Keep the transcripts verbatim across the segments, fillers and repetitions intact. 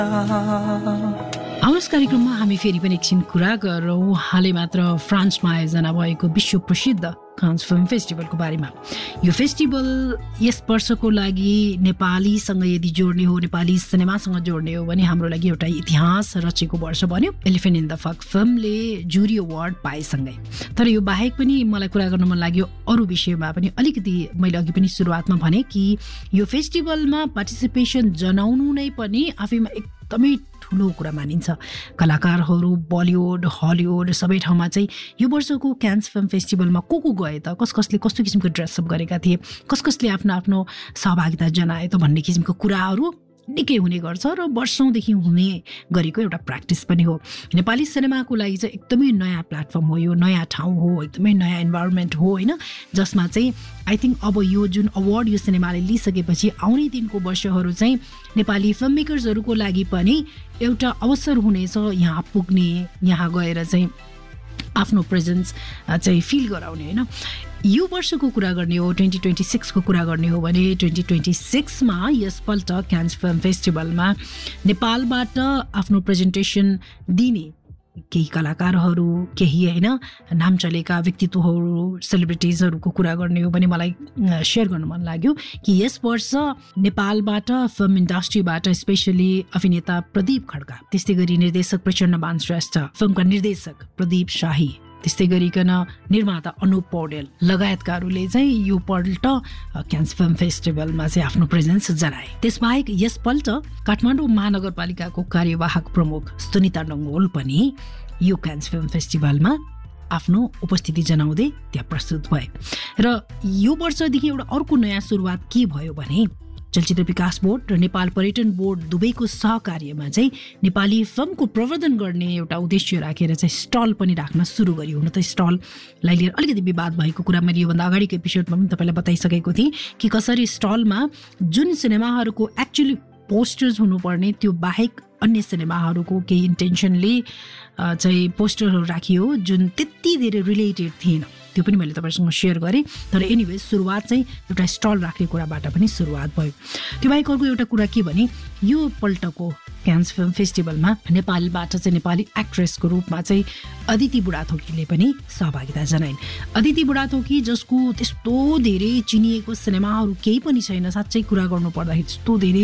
आउनुहोस् कार्यक्रममा हामी फेरि पनि एकछिन कुरा गरौँ हालै मात्र फ्रान्समा आयोजना भएको विश्व प्रसिद्ध कान्स फिल्म फेस्टिभलको बारेमा। यो फेस्टिभल यस वर्षको लागि नेपालीसँग यदि जोड्ने हो, नेपाली सिनेमासँग जोड्ने हो भने हाम्रो लागि एउटा इतिहास रचेको वर्ष बन्यो। एलिफेन्ट इन द फक फिल्मले जुरी अवार्ड पाएसँगै। तर यो बाहेक पनि मलाई कुरा गर्न मन लाग्यो अरू विषयमा पनि। अलिकति मैले अघि पनि सुरुवातमा भने कि यो फेस्टिभलमा पार्टिसिपेसन जनाउनु नै पनि आफैमा एकदमै ठुलो कुरा मानिन्छ। कलाकारहरू बलिउड हलिउड सबै ठाउँमा चाहिँ यो वर्षको क्यान्स फिल्म फेस्टिभलमा को को गए त, कस कसले कस्तो किसिमको ड्रेसअप गरेका थिए, कस कसले आफ्नो आफ्नो सहभागिता जनाए त भन्ने किसिमको कुराहरू निकै हुने गर्छ र वर्षौँदेखि हुने गरेको एउटा प्र्याक्टिस पनि हो। नेपाली सिनेमाको लागि चाहिँ एकदमै नयाँ प्लेटफर्म हो, यो नयाँ ठाउँ हो, एकदमै नयाँ इन्भाइरोमेन्ट हो होइन, जसमा चाहिँ आई थिङ्क अब यो जुन अवार्ड यो सिनेमाले लिइसकेपछि आउने दिनको वर्षहरू चाहिँ नेपाली फिल्म मेकर्सहरूको लागि पनि एउटा अवसर हुनेछ यहाँ पुग्ने, यहाँ गएर चाहिँ आफ्नो प्रेजेन्स चाहिँ फिल गराउने होइन। यो वर्षको कुरा गर्ने हो, ट्वेन्टी ट्वेन्टी सिक्सको कुरा गर्ने हो भने ट्वेन्टी ट्वेन्टी सिक्समा यसपल्ट क्यान्स फिल्म फेस्टिभलमा नेपालबाट आफ्नो प्रेजेन्टेसन दिने केही कलाकारहरू, केही होइन नाम चलेका व्यक्तित्वहरू, सेलिब्रिटिजहरूको कुरा गर्ने हो भने मलाई सेयर गर्नु मन लाग्यो कि यस वर्ष नेपालबाट फिल्म इन्डस्ट्रीबाट स्पेसली अभिनेता प्रदीप खड्का, त्यस्तै गरी निर्देशक प्रचण्डमान श्रेष्ठ, फिल्मका निर्देशक प्रदीप शाही, त्यस्तै गरिकन निर्माता अनुप पौडेल लगायतकाहरूले चाहिँ यो पल्ट क्यान्स फिल्म फेस्टिभलमा चाहिँ आफ्नो प्रेजेन्स जनाए। त्यसबाहेक यसपल्ट काठमाडौँ महानगरपालिकाको कार्यवाहक प्रमुख सुनिता डङ्गोल पनि यो क्यान्स फिल्म फेस्टिभलमा आफ्नो उपस्थिति जनाउँदै त्यहाँ प्रस्तुत भए। र यो वर्षदेखि एउटा अर्को नयाँ सुरुवात के भयो भने चलचित्र विकास बोर्ड र नेपाल पर्यटन बोर्ड दुवैको सहकार्यमा चाहिँ नेपाली फिल्मको प्रवर्धन गर्ने एउटा उद्देश्य राखेर चाहिँ स्टल पनि राख्न सुरु गर्यो। हुन त स्टललाई लिएर अलिकति विवाद भएको कुरा मैले योभन्दा अगाडिको एपिसोडमा पनि तपाईँलाई बताइसकेको थिएँ कि कसरी स्टलमा जुन सिनेमाहरूको एक्चुअली पोस्टर्स हुनुपर्ने त्यो बाहेक अन्य सिनेमाहरूको केही इन्टेन्सनले चाहिँ पोस्टरहरू राखियो जुन त्यति धेरै रिलेटेड थिएन, त्यो पनि मैले तपाईँसँग सेयर गरेँ। तर एनिवेज सुरुवात चाहिँ एउटा स्टल राख्ने कुराबाट पनि सुरुवात भयो। त्यो बाहेक अर्को एउटा कुरा के भने यो पल्टको क्यान्स फिल्म फेस्टिभलमा नेपालबाट चाहिँ नेपाली एक्ट्रेसको रूपमा चाहिँ अदिति बुढाथोकीले पनि सहभागिता जनाइन्। अदिति बुढाथोकी जसको त्यस्तो धेरै चिनिएको सिनेमाहरू केही पनि छैन, साँच्चै कुरा गर्नु पर्दाखेरि त्यस्तो धेरै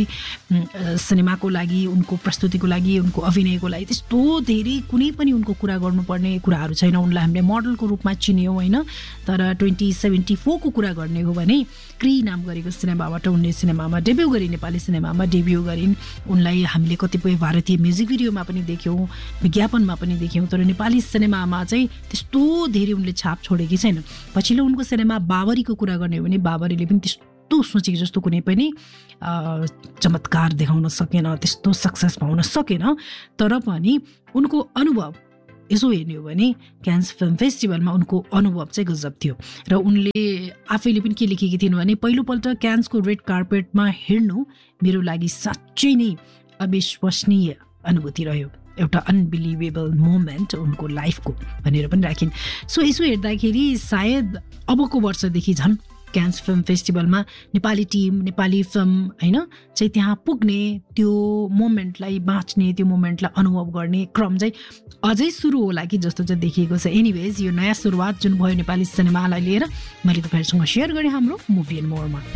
सिनेमाको लागि, उनको प्रस्तुतिको लागि, उनको अभिनयको लागि त्यस्तो धेरै कुनै पनि उनको कुरा गर्नुपर्ने कुराहरू छैन। उनलाई हामीले मोडलको रूपमा चिन्यौँ होइन, तर ट्वेन्टी सेभेन्टी फोरको कुरा गर्ने हो भने क्री नाम गरेको सिनेमाबाट उनले सिनेमामा डेब्यू गरिन्, नेपाली सिनेमामा डेब्यू गरिन्। उनलाई हामीले कतिपय भारतीय म्युजिक भिडियोमा पनि देख्यौँ, विज्ञापनमा पनि देख्यौँ, तर नेपाली सिनेमामा चाहिँ त्यस्तो धेरै उनले छाप छोडेकी छैन। पछिल्लो उनको सिनेमा बाबरीको कुरा गर्ने हो भने बाबरीले पनि त्यस्तो सोचेको जस्तो कुनै पनि चमत्कार देखाउन सकेन, त्यस्तो सक्सेस पाउन सकेन। तर पनि उनको अनुभव यसो हेर्ने हो भने क्यान्स फिल्म फेस्टिभलमा उनको अनुभव चाहिँ गजब थियो। र उनले आफैले पनि के लेखेकी थिइन् भने पहिलोपल्ट क्यान्सको रेड कार्पेटमा हिँड्नु मेरो लागि साँच्चै नै अविश्वसनीय अनुभूति रह्यो, एउटा अनबिलिभेबल मोमेन्ट उनको लाइफको भनेर पनि राखिन्। सो यसो हेर्दाखेरि सायद अबको वर्षदेखि झन् क्यान्स film फेस्टिभलमा Nepali team, Nepali film होइन चाहिँ त्यहाँ पुग्ने, त्यो मोमेन्टलाई बाँच्ने, त्यो मोमेन्टलाई अनुभव गर्ने क्रम चाहिँ अझै सुरु होला कि जस्तो चाहिँ देखिएको छ। एनिवेज यो नयाँ सुरुवात जुन भयो नेपाली सिनेमालाई लिएर मैले तपाईँहरूसँग सेयर गरेँ हाम्रो मुभी एन्ड मोरमा।